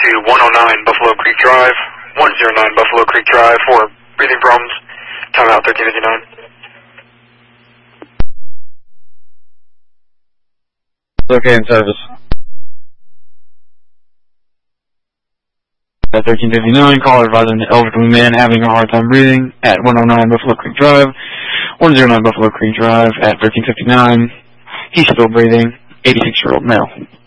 to 109 Buffalo Creek Drive, 109 Buffalo Creek Drive for breathing problems. Timeout 1359. Okay, in service. At 1359, caller advising an elderly man having a hard time breathing at 109 Buffalo Creek Drive, 109 Buffalo Creek Drive at 1359. He's still breathing, 86-year-old male.